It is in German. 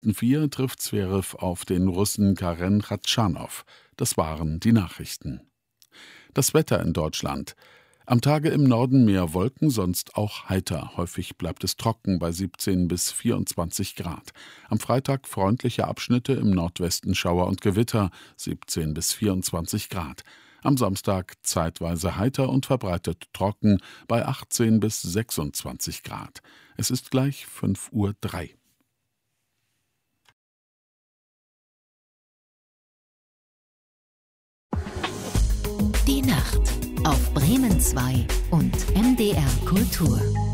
4 trifft Zverev auf den Russen Karen Khachanov. Das waren die Nachrichten. Das Wetter in Deutschland. Am Tage im Norden mehr Wolken, sonst auch heiter. Häufig bleibt es trocken bei 17 bis 24 Grad. Am Freitag freundliche Abschnitte, im Nordwesten Schauer und Gewitter, 17 bis 24 Grad. Am Samstag zeitweise heiter und verbreitet trocken bei 18 bis 26 Grad. Es ist gleich 5:03 Uhr. Die Nacht auf Bremen 2 und MDR Kultur.